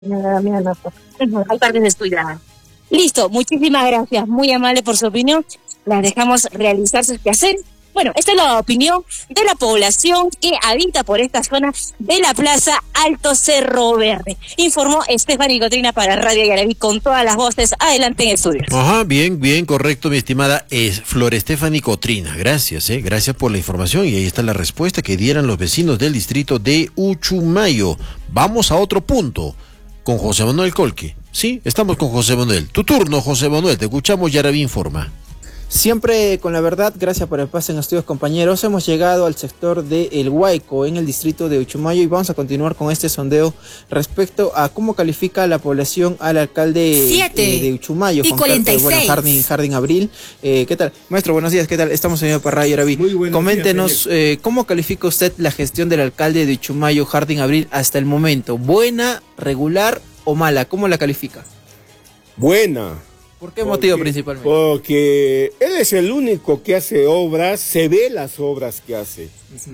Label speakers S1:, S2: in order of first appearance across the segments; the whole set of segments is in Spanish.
S1: Hay partes descuidadas. Listo, muchísimas gracias, muy amable por su opinión. Las dejamos realizar sus quehaceres. Bueno, esta es la opinión de la población que habita por esta zona de la Plaza Alto Cerro Verde. Informó Stephanie Cotrina para Radio Yaraví con todas las voces. Adelante en estudios.
S2: Ajá, bien, correcto, mi estimada Flor Stephanie Cotrina. Gracias, gracias por la información y ahí está la respuesta que dieran los vecinos del distrito de Uchumayo. Vamos a otro punto con José Manuel Colque. Sí, estamos con José Manuel. Tu turno, José Manuel, te escuchamos, Yaraví informa.
S3: Siempre con la verdad, gracias por el pase en estudios, compañeros. Hemos llegado al sector de El Huayco, en el distrito de Uchumayo, y vamos a continuar con este sondeo respecto a cómo califica la población al alcalde de Uchumayo,
S4: y 46.
S3: Jardín Abril. ¿Qué tal? Maestro, buenos días, ¿qué tal? Estamos en para Radio Yaraví. Coméntenos, ¿cómo califica usted la gestión del alcalde de Uchumayo, Jardín Abril, hasta el momento? ¿Buena, regular o mala? ¿Cómo la califica?
S5: Buena.
S3: ¿Por qué motivo principalmente?
S5: Porque él es el único que hace obras, se ve las obras que hace.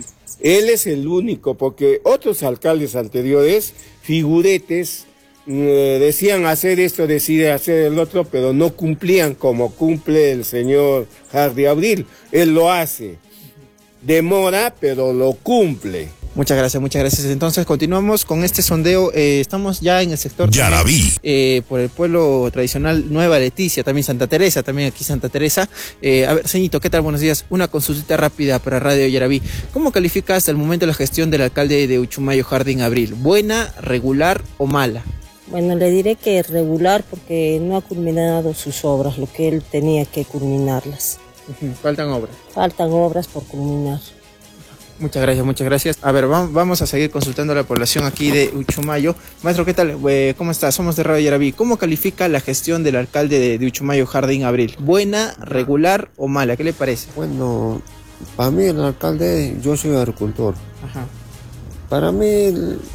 S5: Él es el único, porque otros alcaldes anteriores, figuretes, decían hacer esto, decide hacer el otro, pero no cumplían como cumple el señor Jardín Abril. Él lo hace. Demora, pero lo cumple.
S3: Muchas gracias. Entonces continuamos con este sondeo. Estamos ya en el sector
S6: Yaraví.
S3: Por el pueblo tradicional Nueva Leticia, también Santa Teresa, también aquí Santa Teresa. A ver, señorito, ¿qué tal? Buenos días. Una consulta rápida para Radio Yaraví. ¿Cómo califica hasta el momento la gestión del alcalde de Uchumayo, Jardín Abril? ¿Buena, regular o mala?
S7: Bueno, le diré que regular porque no ha culminado sus obras, lo que él tenía que culminarlas.
S3: Faltan obras.
S7: Faltan obras por culminar.
S3: Muchas gracias. A ver, vamos a seguir consultando a la población aquí de Uchumayo. Maestro, ¿qué tal? ¿Cómo está? Somos de Radio Yaraví. ¿Cómo califica la gestión del alcalde de Uchumayo, Jardín Abril? ¿Buena, regular o mala? ¿Qué le parece?
S8: Bueno, para mí el alcalde, yo soy agricultor.
S3: Ajá.
S8: Para mí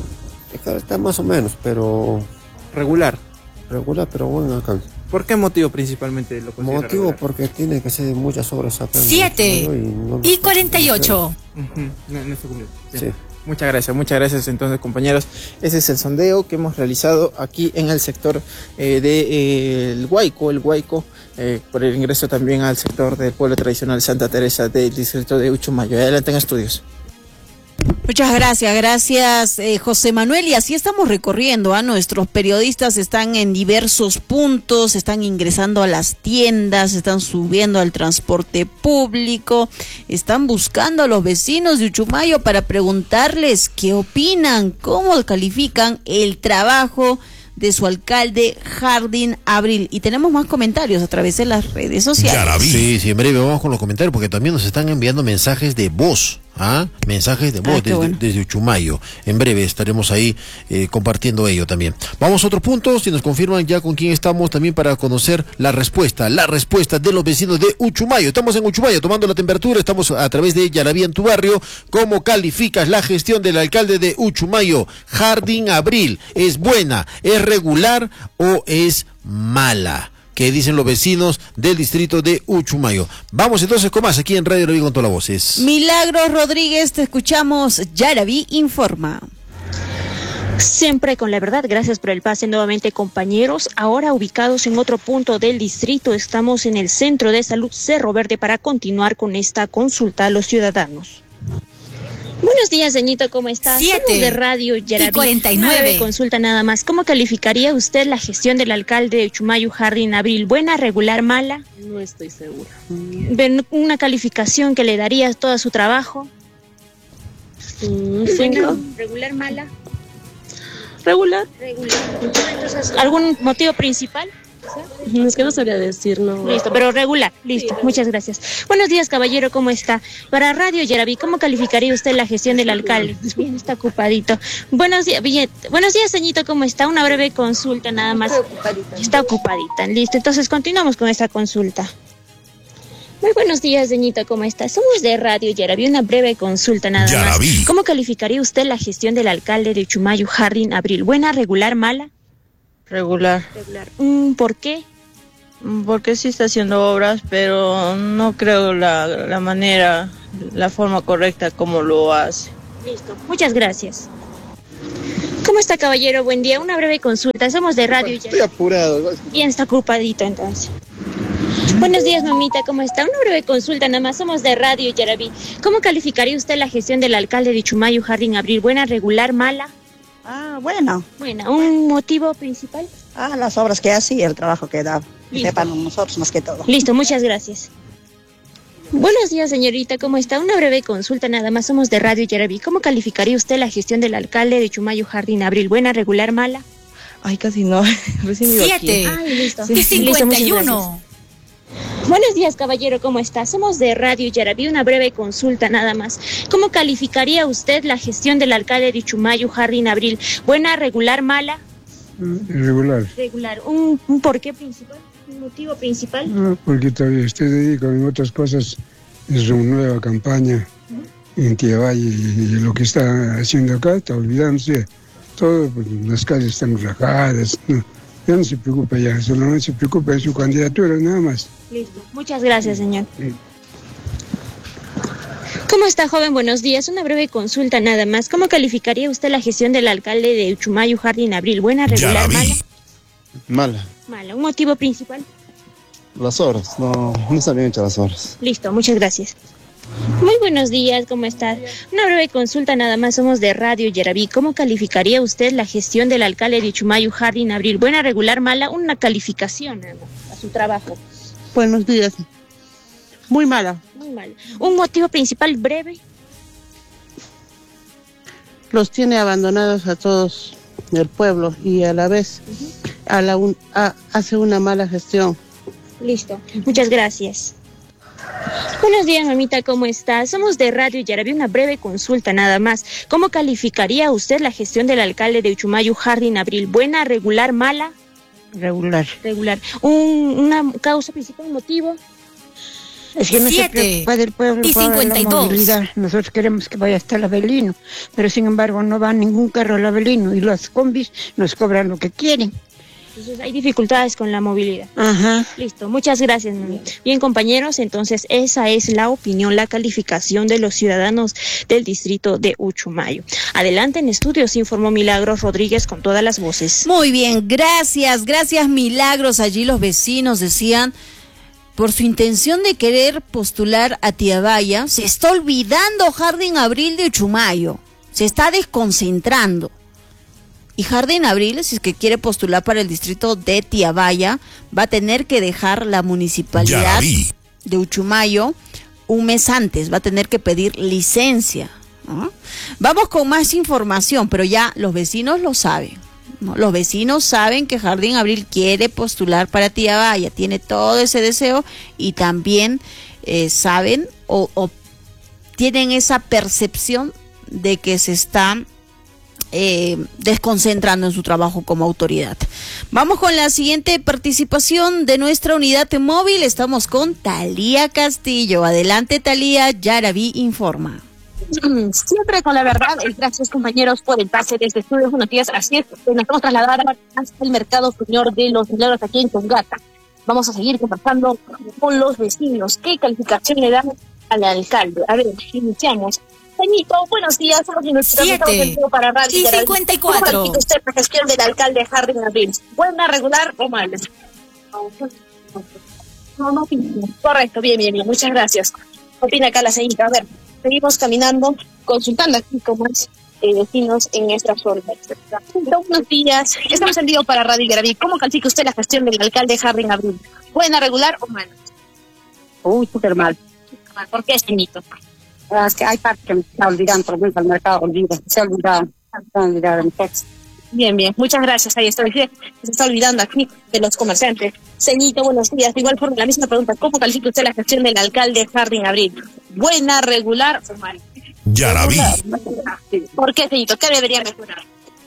S8: está más o menos, pero...
S3: Regular,
S8: pero buen alcalde.
S3: ¿Por qué motivo principalmente lo considera
S8: Motivo
S3: regular?
S8: Porque tiene que hacer muchas obras acá.
S4: 7 y 48.
S3: No se cumplió.
S8: Sí.
S3: Muchas gracias entonces, compañeros. Ese es el sondeo que hemos realizado aquí en el sector del Huayco, por el ingreso también al sector del pueblo tradicional Santa Teresa del distrito de Uchumayo. Adelante en estudios.
S4: Muchas gracias José Manuel, y así estamos recorriendo, nuestros periodistas están en diversos puntos, están ingresando a las tiendas, están subiendo al transporte público, están buscando a los vecinos de Uchumayo para preguntarles qué opinan, cómo califican el trabajo de su alcalde Jardín Abril, y tenemos más comentarios a través de las redes sociales.
S2: Sí, en breve vamos con los comentarios porque también nos están enviando mensajes de voz. Mensajes de voz desde Uchumayo. En breve estaremos ahí compartiendo ello también. Vamos a otro punto, si nos confirman ya con quién estamos también para conocer la respuesta de los vecinos de Uchumayo. Estamos en Uchumayo tomando la temperatura, estamos a través de Yaraví en tu barrio. ¿Cómo calificas la gestión del alcalde de Uchumayo, Jardín Abril? ¿Es buena, es regular o es mala? ¿Qué dicen los vecinos del distrito de Uchumayo? Vamos entonces con más aquí en Radio Yaraví con todas las voces.
S4: Milagros Rodríguez, te escuchamos. Yaraví informa.
S9: Siempre con la verdad, gracias por el pase nuevamente, compañeros. Ahora ubicados en otro punto del distrito, estamos en el Centro de Salud Cerro Verde para continuar con esta consulta a los ciudadanos. Buenos días, Deñito, ¿cómo está?
S4: 7
S9: Somos de Radio Yaraví.
S4: Y 49.
S9: Consulta nada más. ¿Cómo calificaría usted la gestión del alcalde de Uchumayo, Jardín Abril? ¿Buena, regular, mala?
S7: No estoy segura.
S9: ¿Una calificación que le daría a todo su trabajo?
S7: 5.
S9: ¿Regular, mala?
S7: Regular.
S9: Entonces, ¿algún motivo principal?
S7: Es que no sabría decir, no.
S9: Listo, pero regular. Listo, muchas gracias. Buenos días, caballero, ¿cómo está? Para Radio Yaraví, ¿cómo calificaría usted la gestión del alcalde? Bien, está ocupadito. Buenos días, señorito, ¿cómo está? Una breve consulta nada más. Está ocupadita. Listo, entonces continuamos con esta consulta. Muy buenos días, Deñito, ¿cómo está? Somos de Radio Yaraví, una breve consulta nada
S6: Yaraví.
S9: más. ¿Cómo calificaría usted la gestión del alcalde de Uchumayo, Jardín Abril? ¿Buena, regular, mala?
S10: Regular.
S9: ¿Por qué?
S10: Porque sí está haciendo obras, pero no creo la manera, la forma correcta como lo hace.
S9: Listo, muchas gracias. ¿Cómo está, caballero? Buen día. Una breve consulta. Somos de Radio
S8: Estoy apurado.
S9: Bien, está ocupadito entonces. Buenos días, mamita. ¿Cómo está? Una breve consulta nada más. Somos de Radio Yaraví. ¿Cómo calificaría usted la gestión del alcalde de Chumayo, Jardín Abril? ¿Buena, regular, mala?
S6: Bueno.
S9: Buena. ¿Un motivo principal?
S6: Las obras que hace y el trabajo que da. Sepan nosotros más que todo.
S9: Listo, muchas gracias. Buenos días, señorita, ¿cómo está? Una breve consulta nada más, somos de Radio Yaraví. ¿Cómo calificaría usted la gestión del alcalde de Chumayo, Jardín Abril? ¿Buena, regular, mala?
S10: Ay, casi no. Recién iba aquí.
S1: 7.
S9: Ay, listo.
S1: Sí, 51.
S9: Buenos días, caballero, ¿cómo está? Somos de Radio Yaraví, una breve consulta nada más. ¿Cómo calificaría usted la gestión del alcalde de Chumayo, Jardín Abril? ¿Buena, regular, mala?
S11: Regular.
S9: Regular. ¿Un por qué principal? ¿Un motivo principal?
S11: No, porque todavía estoy dedicado en otras cosas. Es una nueva campaña en Tiavalle y lo que está haciendo acá está olvidándose. Todo, pues, las calles están rajadas. No, ya no se preocupa ya, solamente se preocupa de su candidatura, nada más.
S9: Listo. Muchas gracias, señor. ¿Cómo está, joven? Buenos días. Una breve consulta nada más. ¿Cómo calificaría usted la gestión del alcalde de Chumayo, Jardín Abril? ¿Buena, regular, mala?
S8: Mala.
S9: Mala. ¿Un motivo principal?
S8: Las horas, no están bien hechas las horas.
S9: Listo, muchas gracias. Muy buenos días, ¿cómo está? Una breve consulta nada más, somos de Radio Yaraví. ¿Cómo calificaría usted la gestión del alcalde de Chumayo, Jardín Abril? ¿Buena, regular, mala? Una calificación a su trabajo.
S6: Buenos días. Muy mala.
S9: Muy mala. ¿Un motivo principal breve?
S6: Los tiene abandonados a todos el pueblo y a la vez hace una mala gestión.
S9: Listo, muchas gracias. Buenos días, mamita, ¿cómo está? Somos de Radio Yaraví, una breve consulta nada más. ¿Cómo calificaría usted la gestión del alcalde de Chumayo, Jardín Abril? ¿Buena, regular, mala?
S6: Regular.
S9: Regular. ¿Una causa principal, un motivo?
S6: Es que no
S1: 7
S6: se preocupa del pueblo
S1: y
S6: por la
S1: 52.
S6: movilidad. Nosotros queremos que vaya hasta el Avelino, pero sin embargo no va ningún carro al Avelino y las combis nos cobran lo que quieren.
S9: Entonces hay dificultades con la movilidad.
S6: Ajá.
S9: Listo, muchas gracias, mami. Bien, compañeros, entonces esa es la opinión, la calificación de los ciudadanos del distrito de Uchumayo. Adelante en estudios, informó Milagros Rodríguez con todas las voces.
S4: Muy bien, gracias Milagros. Allí los vecinos decían, por su intención de querer postular a Tiavalle, se está olvidando Jardín Abril de Uchumayo, se está desconcentrando. Y Jardín Abril, si es que quiere postular para el distrito de Tiavalle, va a tener que dejar la municipalidad de Uchumayo un mes antes, va a tener que pedir licencia, ¿no? Vamos con más información, pero ya los vecinos lo saben, ¿no? Los vecinos saben que Jardín Abril quiere postular para Tiavalle, tiene todo ese deseo y también saben o tienen esa percepción de que se está desconcentrando en su trabajo como autoridad. Vamos con la siguiente participación de nuestra unidad móvil. Estamos con Talía Castillo. Adelante, Talía, Yaraví informa.
S1: Siempre con la verdad, gracias compañeros por el pase desde Estudios Noticias. Así es, nos vamos a trasladar hasta el Mercado Señor de los Milagros aquí en Tongata. Vamos a seguir conversando con los vecinos. ¿Qué calificación le dan al alcalde? A ver, iniciamos. Benito, buenos días. Somos
S12: 7 y 54.
S1: ¿Cómo califica usted la gestión del alcalde Jardín Abril? ¿Buena, regular o mala? No. Correcto, bien. Muchas gracias. Opina acá la señorita. A ver, seguimos caminando, consultando aquí con más vecinos en esta zona. Buenos días. Estamos en vivo para Radio Yaraví. ¿Cómo califica usted la gestión del alcalde Jardín Abril? ¿Buena, regular o mala?
S13: Súper mal.
S1: ¿Por qué, señorito?
S13: Es que hay partes que me están olvidando, por ejemplo, el mercado se ha olvidado mi texto.
S1: Bien, muchas gracias. Ahí está. Se está olvidando aquí de los comerciantes. Ceñito, buenos días. De igual forma, la misma pregunta. ¿Cómo califica usted la gestión del alcalde Jardín Abril? ¿Buena, regular o mala?
S14: Yaraví.
S1: ¿Por qué, Ceñito? ¿Qué debería mejorar?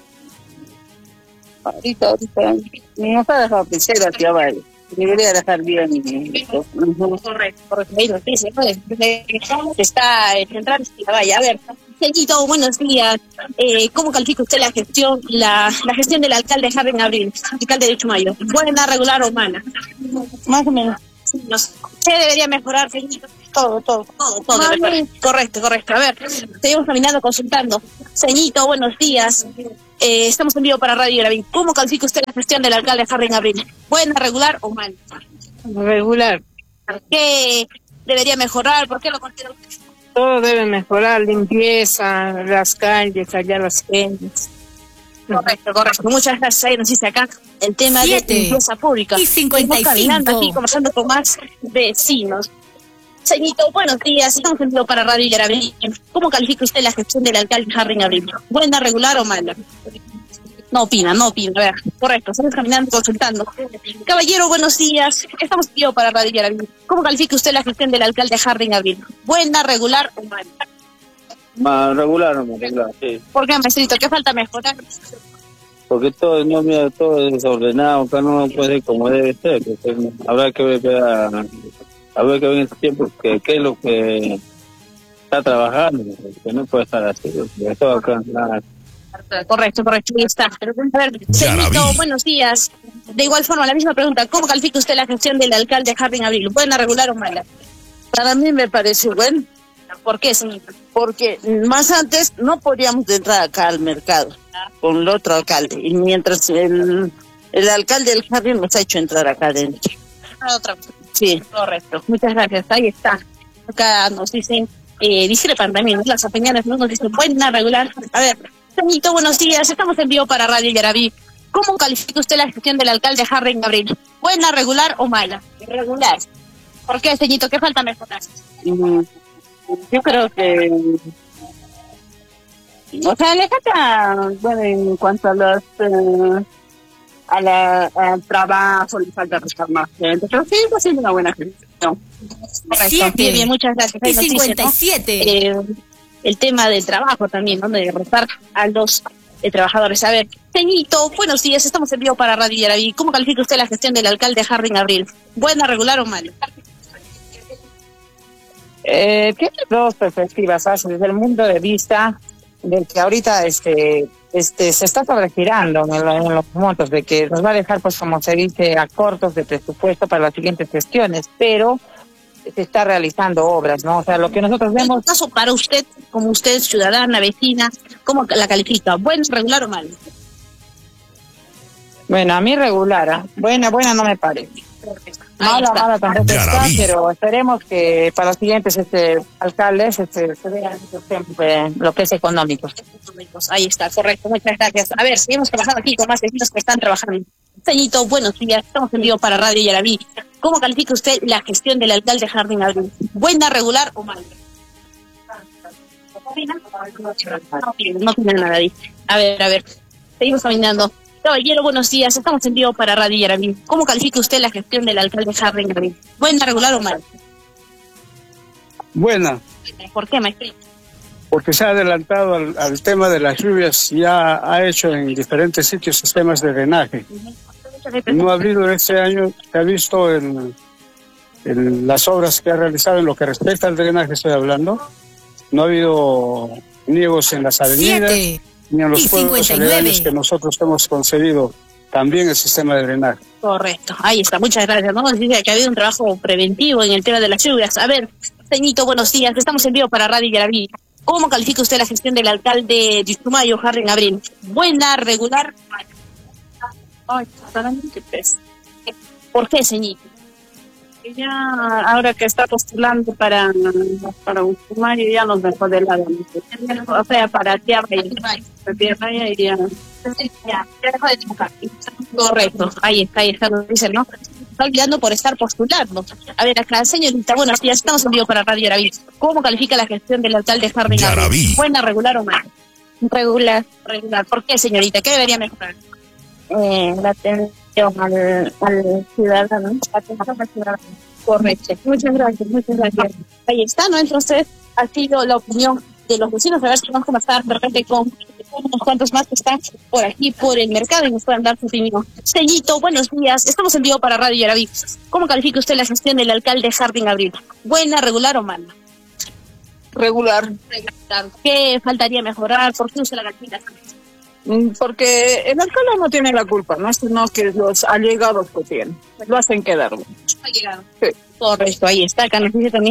S13: Ahorita, no está dejado pensar al Tiavalle. Debería dejar bien.
S1: Correcto. Ahí nos dice, está central de Tiavalle. A ver, Ceñito, buenos días. ¿Cómo califica usted la gestión del alcalde Jardín Abril, alcalde de Chumayo? ¿Buena, regular o mala?
S13: Más o menos.
S1: ¿Qué debería mejorar, Ceñito?
S13: todo.
S1: Correcto. A ver, seguimos caminando, consultando. Ceñito, buenos días. Estamos en vivo para Radio Yaraví. ¿Cómo califica usted la gestión del alcalde Harry Abril? ¿Buena, regular o mal?
S14: Regular.
S1: ¿Qué debería mejorar? ¿Por qué lo considera usted?
S14: Todo debe mejorar, limpieza, las calles, allá las calles.
S1: Correcto. Muchas gracias. Ahí nos dice acá el tema de limpieza pública.
S12: Y 55.
S1: Estamos caminando aquí, conversando con más vecinos. Señorito, buenos días. Estamos en vivo para Radio Yaraví. ¿Cómo califica usted la gestión del alcalde Harry Abril? ¿Buena, regular o mala? No opina. A ver, correcto. Estamos caminando, consultando. Caballero, buenos días. Estamos en vivo para Radio Yaraví. ¿Cómo califica usted la gestión del alcalde Harry Abril? ¿Buena, regular o mala?
S15: Más regular, sí.
S1: ¿Por qué, maestrito? ¿Qué falta mejorar?
S15: Porque todo es desordenado, acá no puede ser como debe ser. Habrá que ver en este tiempo qué es lo que está trabajando, que no puede estar así. Todo acá, nada.
S1: Correcto, ahí está. A ver, señorito, buenos días. De igual forma, la misma pregunta. ¿Cómo califica usted la gestión del alcalde Harry Abril? ¿Buena, regular o mala?
S16: Para mí me parece bueno.
S1: ¿Por qué, señorita?
S16: Porque más antes no podíamos entrar acá al mercado con el otro alcalde. Y mientras el alcalde del Harry nos ha hecho entrar acá adentro.
S1: Otra vez.
S16: Sí.
S1: Correcto. Muchas gracias. Ahí está. Acá nos dicen, discrepan también las opiniones, ¿no? Nos dicen buena, regular. A ver, señorito, buenos días. Estamos en vivo para Radio Yaraví. ¿Cómo califica usted la gestión del alcalde Harry Abril? ¿Buena, regular o mala?
S13: Regular.
S1: ¿Por qué, señorito? ¿Qué falta mejorar?
S13: Yo creo que... O sea, le falta, bueno, en cuanto a los... al trabajo, le falta restar más gente. Pero sí, está haciendo una buena gestión.
S1: Correcto. Bien, muchas gracias.
S12: Y 57.
S1: ¿No? El tema del trabajo también, ¿no? De restar a los trabajadores. A ver, Ceñito, buenos días. Estamos en vivo para Radio Yaraví. ¿Cómo califica usted la gestión del alcalde Harry Abril? ¿Buena, regular o mala?
S14: Tiene dos perspectivas, ¿sabes? Desde el punto de vista del que ahorita se está sobregirando en los montos, de que nos va a dejar, pues como se dice, a cortos de presupuesto para las siguientes gestiones, pero se está realizando obras, ¿no? O sea, lo que nosotros vemos...
S1: En caso para usted, como usted, ciudadana, vecina, ¿cómo la califica? ¿Buena, regular o mal?
S14: Bueno, a mí regular, buena no me parece. Mala tampoco está, pero esperemos que para los siguientes alcaldes se vean lo que es económico.
S1: Ahí está, correcto, muchas gracias. A ver, seguimos trabajando aquí con más vecinos que están trabajando. Señorito, buenos días, estamos en vivo para Radio Yaraví. ¿Cómo califica usted la gestión del alcalde Harry Abril? ¿Buena, regular o mal? No opina nada, dice. A ver, seguimos caminando. Caballero, buenos días. Estamos en vivo para Radio Yaraví. ¿Cómo califica usted la gestión del alcalde Harry Abril? ¿Buena, regular o mal?
S17: Buena.
S1: ¿Por qué, maestro?
S17: Porque se ha adelantado al tema de las lluvias, ya ha hecho en diferentes sitios sistemas de drenaje. No ha habido este año, se ha visto en las obras que ha realizado en lo que respecta al drenaje, estoy hablando. No ha habido niegos en las avenidas. Ni en los pueblos aledaños que nosotros hemos concedido también el sistema de drenaje.
S1: Correcto, ahí está, muchas gracias. ¿No? Nos dice que ha habido un trabajo preventivo en el tema de las lluvias. A ver, Ceñito, buenos días, estamos en vivo para Radio Yaraví. ¿Cómo califica usted la gestión del alcalde de Uchumayo, Harry Abril? ¿Buena, regular? Ay, qué pesa. ¿Por qué, Ceñito?
S13: Ya ahora que está postulando para Uchumayo ya nos dejó de lado. O sea, para tierra y ya
S1: dejó de tocar. Correcto, ahí está, lo dicen, ¿no? Está olvidando por estar postulando. A ver, acá, señorita, buenos días, estamos en vivo para Radio Yaraví. ¿Cómo califica la gestión del alcalde Harry Abril? ¿Buena, regular o mal?
S9: Regular.
S1: ¿Por qué, señorita? ¿Qué debería mejorar?
S9: La atención al ciudadano.
S1: Correcto. Muchas gracias. Ahí está, ¿no? Entonces, ha sido la opinión de los vecinos. A ver si vamos a conversar de repente con unos cuantos más que están por aquí, por el mercado, y nos puedan dar su opinión. Ceñito, buenos días. Estamos en vivo para Radio Yaraví. ¿Cómo califica usted la gestión del alcalde Harry Abril? ¿Buena, regular o mala?
S14: Regular.
S1: ¿Qué faltaría mejorar? ¿Por qué usted la califica?
S14: Porque el alcalde no tiene la culpa, no, sino que los allegados que tienen, lo hacen quedar.
S1: Allegado.
S14: Sí.
S1: Correcto, ahí está, acá nos dice también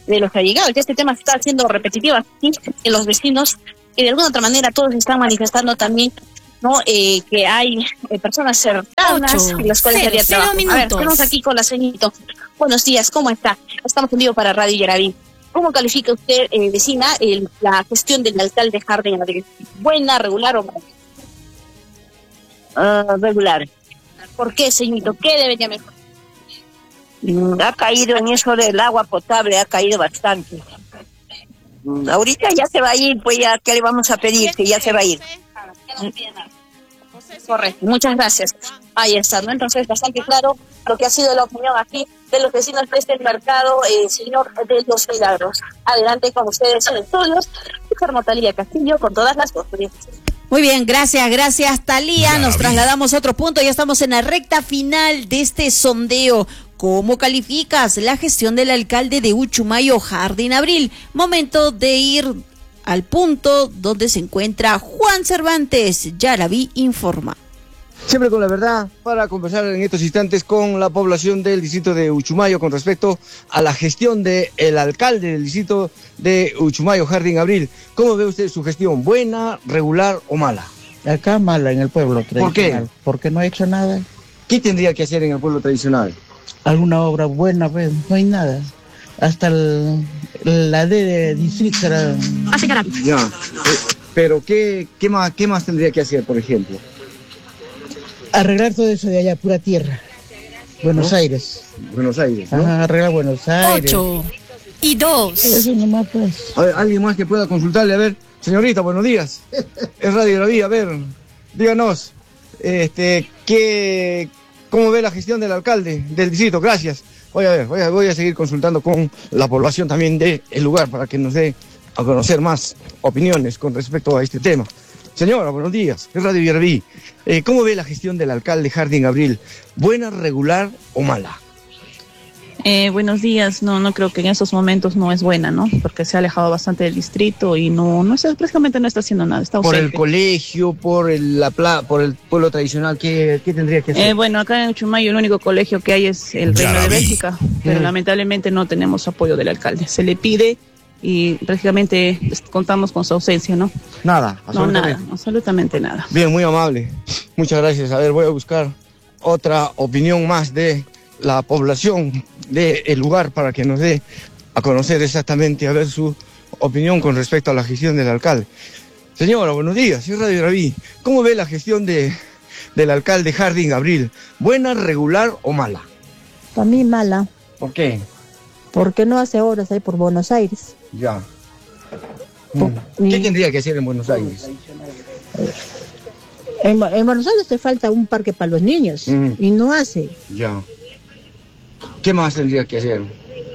S1: de los allegados. Ya este tema está siendo repetitivo aquí en los vecinos, y de alguna otra manera todos están manifestando también, ¿no? Que hay personas cercanas en las cuales haría trabajo. A ver, tenemos aquí con la señorita. Buenos días, ¿cómo está? Estamos en vivo para Radio Yaraví. ¿Cómo califica usted, vecina, la gestión del alcalde Harding Abril? ¿Buena, regular o mala?
S16: Regular.
S1: ¿Por qué, señorito? ¿Qué debería mejorar?
S16: Ha caído en eso del agua potable, ha caído bastante. Ahorita ya se va a ir, pues ya, ¿qué le vamos a pedir? Que ya se va a ir.
S1: Correcto, muchas gracias. Ahí está, ¿no? Entonces, bastante claro lo que ha sido la opinión aquí de los vecinos de este mercado, señor de los Milagros. Adelante con ustedes en estudios. Guillermo Talía Castillo con todas las voces.
S4: Muy bien, gracias Talía. Nos trasladamos a otro punto, ya estamos en la recta final de este sondeo. ¿Cómo calificas la gestión del alcalde de Uchumayo, Harding Abril? Momento de ir al punto donde se encuentra Juan Cervantes. Yaraví informa.
S18: Siempre con la verdad, para conversar en estos instantes con la población del distrito de Uchumayo con respecto a la gestión del alcalde del distrito de Uchumayo, Harding Abril. ¿Cómo ve usted su gestión? ¿Buena, regular o mala?
S19: Acá mala, en el pueblo tradicional.
S18: ¿Por qué?
S19: Porque no ha hecho nada.
S18: ¿Qué tendría que hacer en el pueblo tradicional?
S19: Alguna obra buena, pues, no hay nada. Hasta la de distrito era...
S18: Ya. Pero ¿qué más tendría que hacer, por ejemplo?
S19: Arreglar todo eso de allá, pura tierra. Buenos Aires.
S18: Buenos Aires, ¿no?
S19: Ajá, arreglar Buenos Aires.
S12: 8 y 2.
S19: Eso nomás, pues.
S18: A ver, alguien más que pueda consultarle, a ver. Señorita, buenos días. Es Radio Yaraví, a ver, díganos, ¿cómo ve la gestión del alcalde del distrito? Gracias. Voy a seguir consultando con la población también del lugar para que nos dé a conocer más opiniones con respecto a este tema. Señora, buenos días, es Radio Yaraví. ¿Cómo ve la gestión del alcalde Harding Abril? ¿Buena, regular o mala?
S20: Buenos días, no creo que en estos momentos no es buena, ¿no? Porque se ha alejado bastante del distrito y prácticamente no está haciendo nada. Está
S18: por el colegio, por el pueblo tradicional, ¿qué tendría que hacer?
S20: Bueno, acá en Uchumayo el único colegio que hay es el Reino de Bélgica, pero lamentablemente no tenemos apoyo del alcalde. Se le pide y prácticamente contamos con su ausencia, ¿no?
S18: Nada,
S20: absolutamente nada.
S18: Bien, muy amable. Muchas gracias. A ver, voy a buscar otra opinión más de la población del lugar para que nos dé a conocer exactamente, a ver su opinión con respecto a la gestión del alcalde. Señora, buenos días, soy Radio Yaraví. ¿Cómo ve la gestión del alcalde Harding Abril? ¿Buena, regular o mala?
S21: Para mí mala.
S18: ¿Por qué?
S21: Porque no hace obras ahí por Buenos Aires.
S18: Ya. ¿Qué tendría que hacer en Buenos Aires?
S21: En Buenos Aires te falta un parque para los niños y no hace.
S18: Ya. ¿Qué más tendría que hacer?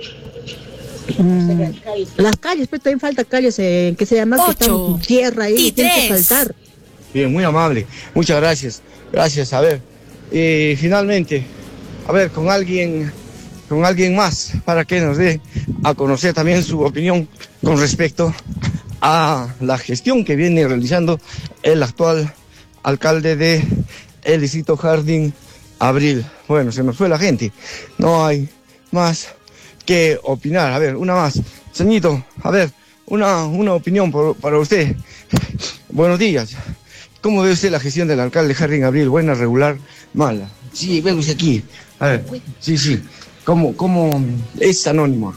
S21: Las calles, pero también falta calles que se llaman que están tierra ahí y tiene que faltar.
S18: Bien, muy amable. Muchas gracias. Gracias. A ver, finalmente, a ver, con alguien más para que nos dé a conocer también su opinión con respecto a la gestión que viene realizando el actual alcalde de el distrito Harding Abril. Bueno, se nos fue la gente, no hay más que opinar. A ver, una más. Señito, a ver, una opinión para usted. Buenos días. ¿Cómo ve usted la gestión del alcalde Harding Abril? ¿Buena, regular, mala? Sí, vengo aquí. A ver, sí. ¿Cómo es anónimo?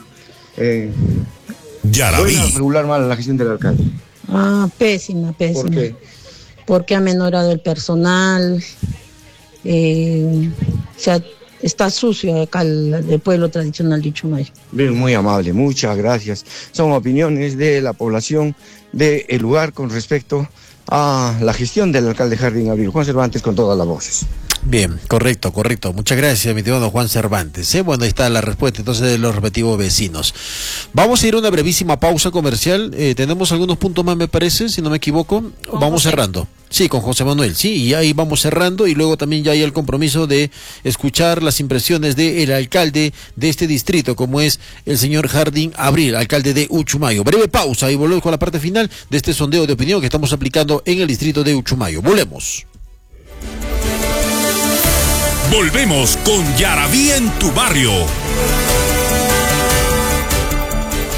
S22: Yaraví.
S18: ¿Buena, regular, mala la gestión del alcalde?
S21: Pésima.
S18: ¿Por qué?
S21: Porque ha menorado el personal, está sucio acá el pueblo tradicional de Uchumayo.
S18: Bien, muy amable, muchas gracias. Son opiniones de la población del lugar con respecto a la gestión del alcalde Harding Abril. Juan Cervantes con todas las voces.
S2: Bien, correcto. Muchas gracias, mi estimado Juan Cervantes. Bueno, ahí está la respuesta entonces de los respectivos vecinos. Vamos a ir a una brevísima pausa comercial. Tenemos algunos puntos más, me parece, si no me equivoco. Vamos cerrando. Sí, con José Manuel, sí, y ahí vamos cerrando y luego también ya hay el compromiso de escuchar las impresiones del alcalde de este distrito, como es el señor Harding Abril, alcalde de Uchumayo. Breve pausa y volvemos con la parte final de este sondeo de opinión que estamos aplicando en el distrito de Uchumayo. Volvemos.
S22: Volvemos con Yaraví en tu barrio.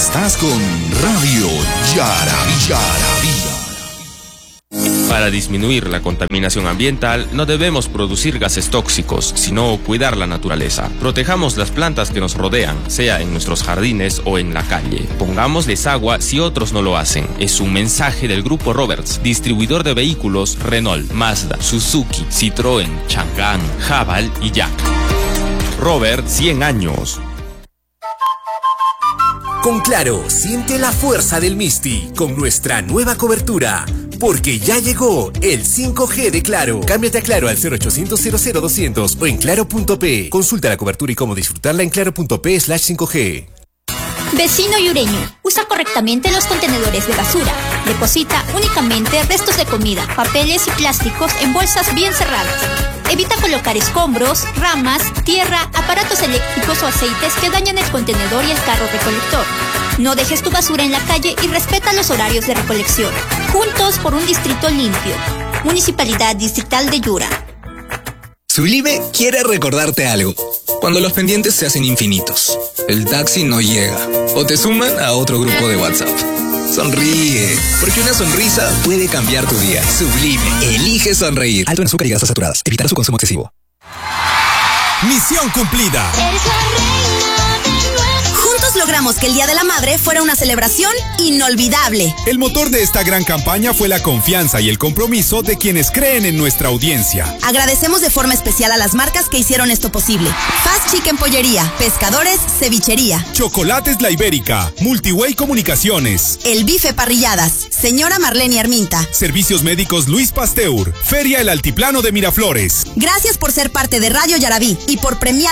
S5: Estás con Radio Yarabí.
S22: Para disminuir la contaminación ambiental, no debemos producir gases tóxicos, sino cuidar la naturaleza. Protejamos las plantas que nos rodean, sea en nuestros jardines o en la calle. Pongámosles agua si otros no lo hacen. Es un mensaje del Grupo Roberts, distribuidor de vehículos Renault, Mazda, Suzuki, Citroën, Chang'an, Haval y Jack. Robert, 100 años.
S23: Con Claro, siente la fuerza del Misti con nuestra nueva cobertura. Porque ya llegó el 5G de Claro. Cámbiate a Claro al 0800 00200 o en claro.p. Consulta la cobertura y cómo disfrutarla en claro.p/5G.
S12: Vecino yureño, usa correctamente los contenedores de basura. Deposita únicamente restos de comida, papeles y plásticos en bolsas bien cerradas. Evita colocar escombros, ramas, tierra, aparatos eléctricos o aceites que dañan el contenedor y el carro recolector. No dejes tu basura en la calle y respeta los horarios de recolección. Juntos por un distrito limpio. Municipalidad Distrital de Yura.
S24: Sublime quiere recordarte algo. Cuando los pendientes se hacen infinitos, el taxi no llega o te suman a otro grupo de WhatsApp. Sonríe, porque una sonrisa puede cambiar tu día. Sublime, elige sonreír. Alto en azúcar y grasas saturadas. Evitar su consumo excesivo.
S5: Misión cumplida.
S25: Juntos logramos que el Día de la Madre fuera una celebración inolvidable.
S5: El motor de esta gran campaña fue la confianza y el compromiso de quienes creen en nuestra audiencia.
S25: Agradecemos de forma especial a las marcas que hicieron esto posible. Fast Chicken Pollería, Pescadores, Cevichería,
S5: Chocolates La Ibérica, Multiway Comunicaciones,
S25: El Bife Parrilladas, Señora Marlene Arminta,
S5: Servicios Médicos Luis Pasteur, Feria El Altiplano de Miraflores.
S25: Gracias por ser parte de Radio Yarabí y por premiar